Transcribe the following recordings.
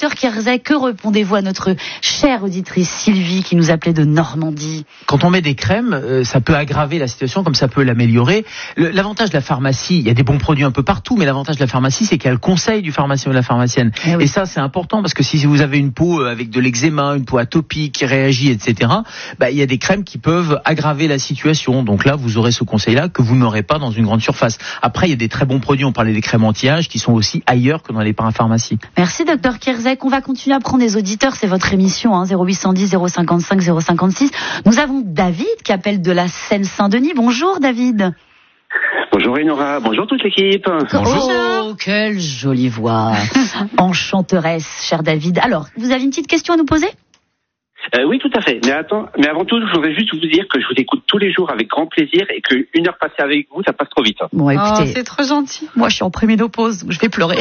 Docteur Kierzek, que répondez-vous à notre chère auditrice Sylvie qui nous appelait de Normandie? Quand on met des crèmes, ça peut aggraver la situation comme ça peut l'améliorer. L'avantage de la pharmacie, il y a des bons produits un peu partout, mais l'avantage de la pharmacie, c'est qu'il y a le conseil du pharmacien ou de la pharmacienne. Oui. Et ça, c'est important parce que si vous avez une peau avec de l'eczéma, une peau atopique qui réagit, etc., il y a des crèmes qui peuvent aggraver la situation. Donc là, vous aurez ce conseil-là que vous n'aurez pas dans une grande surface. Après, il y a des très bons produits. On parlait des crèmes anti-âge qui sont aussi ailleurs que dans les parapharmacies. Merci, Docteur Kierzek. On va continuer à prendre des auditeurs. C'est votre émission, 0810 055 056. Nous avons David qui appelle de la Seine-Saint-Denis. Bonjour, David. Bonjour Enora, bonjour toute l'équipe. Bonjour. Oh, quelle jolie voix. Enchanteresse, cher David. Alors, vous avez une petite question à nous poser? Oui, tout à fait. Mais avant tout, je voudrais juste vous dire que je vous écoute tous les jours avec grand plaisir et qu'une heure passée avec vous, ça passe trop vite. Bon, écoutez, c'est trop gentil. moi je suis en préménopause, donc je vais pleurer.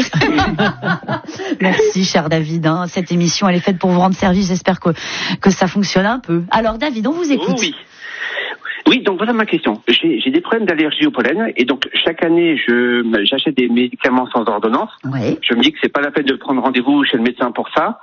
Merci, cher David. Cette émission, elle est faite pour vous rendre service. J'espère que ça fonctionne un peu. Alors, David, on vous écoute. Oui, donc voilà ma question. J'ai des problèmes d'allergie au pollen et donc chaque année j'achète des médicaments sans ordonnance. Ouais. Je me dis que c'est pas la peine de prendre rendez-vous chez le médecin pour ça.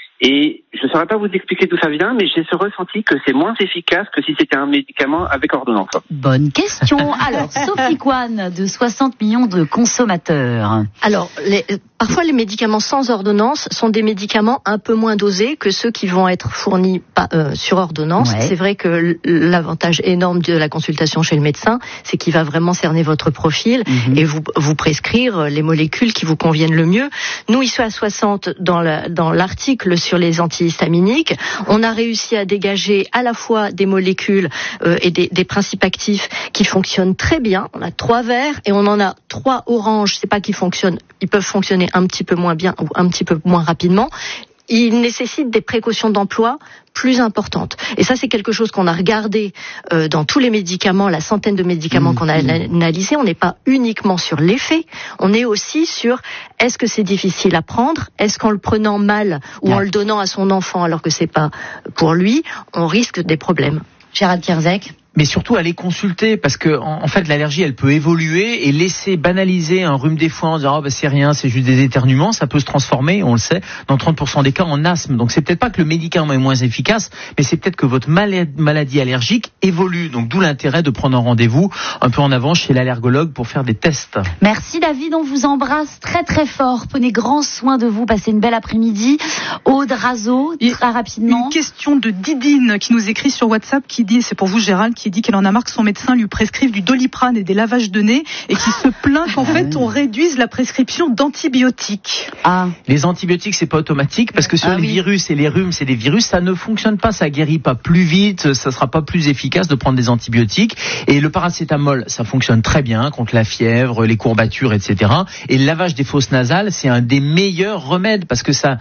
Et je ne saurais pas vous expliquer d'où ça vient, mais j'ai ce ressenti que c'est moins efficace que si c'était un médicament avec ordonnance. Bonne question. Alors, Sophie Kwan, de 60 millions de consommateurs. Alors, parfois les médicaments sans ordonnance sont des médicaments un peu moins dosés que ceux qui vont être fournis sur ordonnance. Ouais. C'est vrai que l'avantage énorme de la consultation chez le médecin, c'est qu'il va vraiment cerner votre profil et vous prescrire les molécules qui vous conviennent le mieux. Nous, ici à 60, dans l'article sur les antihistaminiques, on a réussi à dégager à la fois des molécules et des principes actifs qui fonctionnent très bien. On a 3 verts et on en a 3 oranges. C'est pas qu'ils fonctionnent, ils peuvent fonctionner un petit peu moins bien ou un petit peu moins rapidement. Ils nécessitent des précautions d'emploi plus importantes. Et ça, c'est quelque chose qu'on a regardé dans tous les médicaments, la centaine de médicaments qu'on a analysés. On n'est pas uniquement sur l'effet, on est aussi sur est-ce que c'est difficile à prendre, est-ce qu'en le prenant mal ou en le donnant à son enfant alors que c'est pas pour lui, on risque des problèmes. Gérald Kierzek. Mais surtout aller consulter parce que en fait l'allergie elle peut évoluer et laisser banaliser un rhume des foins en disant c'est rien, c'est juste des éternuements, ça peut se transformer, on le sait, dans 30% des cas en asthme. Donc c'est peut-être pas que le médicament est moins efficace, mais c'est peut-être que votre maladie allergique évolue. Donc d'où l'intérêt de prendre un rendez-vous un peu en avance chez l'allergologue pour faire des tests. Merci David, on vous embrasse très très fort. Prenez grand soin de vous, passez une belle après-midi. Aude Razo, très rapidement. Une question de Didine qui nous écrit sur WhatsApp qui dit, c'est pour vous Gérald, qui dit qu'elle en a marre que son médecin lui prescrive du Doliprane et des lavages de nez et qui se plaint qu'en fait on réduise la prescription d'antibiotiques. Les antibiotiques c'est pas automatique parce que sur les virus et les rhumes c'est des virus, ça ne fonctionne pas, ça guérit pas plus vite, ça sera pas plus efficace de prendre des antibiotiques. Et le paracétamol ça fonctionne très bien contre la fièvre, les courbatures, etc. Et le lavage des fosses nasales c'est un des meilleurs remèdes parce que ça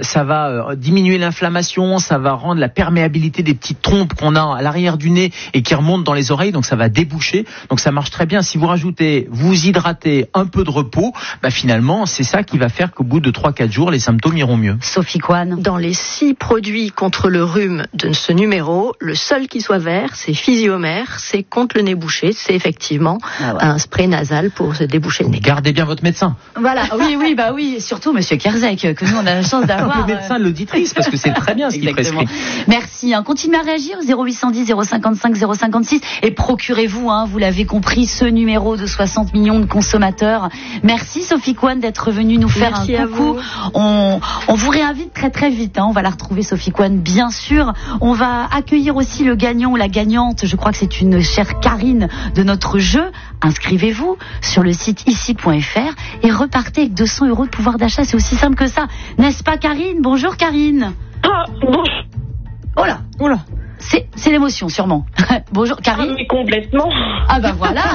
va diminuer l'inflammation, ça va rendre la perméabilité des petites trompes qu'on a à l'arrière du nez et qui remontent dans les oreilles, donc ça va déboucher, donc ça marche très bien. Si vous rajoutez, vous hydratez, un peu de repos, finalement c'est ça qui va faire qu'au bout de 3-4 jours les symptômes iront mieux. Sophie Kwan. Dans les 6 produits contre le rhume de ce numéro, le seul qui soit vert, c'est Physiomère, c'est contre le nez bouché, c'est effectivement un spray nasal pour se déboucher le nez. Gardez bien votre médecin. Voilà, oui, surtout Monsieur Kierzek, que nous on a la chance d'avoir. Le médecin de l'auditrice, parce que c'est très bien ce qu'il prescrit. Merci, continuez à réagir, 0810 055 056 et procurez-vous, vous l'avez compris, ce numéro de 60 millions de consommateurs. Merci Sophie Kwan d'être venue nous faire un coucou. On vous réinvite très très vite, on va la retrouver Sophie Kwan bien sûr. On va accueillir aussi le gagnant ou la gagnante, je crois que c'est une chère Karine de notre jeu. Inscrivez-vous sur le site ici.fr et repartez avec 200 € de pouvoir d'achat, c'est aussi simple que ça, n'est-ce pas Karine? Bonjour Karine. Bonjour. Oh là. C'est l'émotion, sûrement. Bonjour, Karine. Mais complètement. Voilà.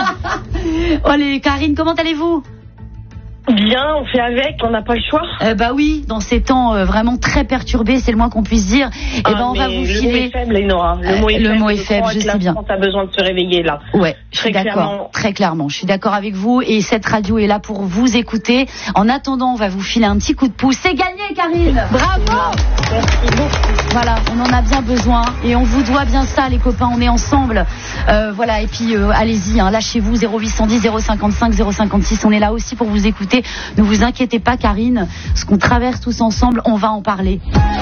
Allez, Karine, comment allez-vous? Bien, on fait avec, on n'a pas le choix. Oui, dans ces temps vraiment très perturbés, c'est le moins qu'on puisse dire. On va vous filer. Le mot est faible, Enora. Le mot est faible, je sais bien. On a besoin de se réveiller là. Ouais, je suis d'accord. Très clairement, je suis d'accord avec vous. Et cette radio est là pour vous écouter. En attendant, on va vous filer un petit coup de pouce. C'est gagné, Karine. Karine. Bravo. Merci beaucoup. Voilà, on en a bien besoin et on vous doit bien ça, les copains. On est ensemble. Voilà, et puis allez-y, hein, lâchez-vous. 0810 055 056. On est là aussi pour vous écouter. Ne vous inquiétez pas, Karine. Ce qu'on traverse tous ensemble, on va en parler.